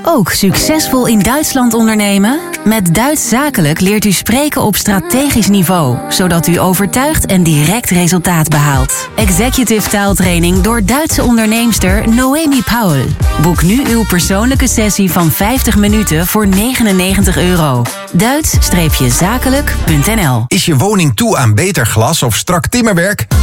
Ook succesvol in Duitsland ondernemen? Met Duits Zakelijk leert u spreken op strategisch niveau, zodat u overtuigt en direct resultaat behaalt. Executive taaltraining door Duitse onderneemster Noemi Paul. Boek nu uw persoonlijke sessie van 50 minuten voor €99. Duits-zakelijk.nl. Is je woning toe aan beter glas of strak timmerwerk?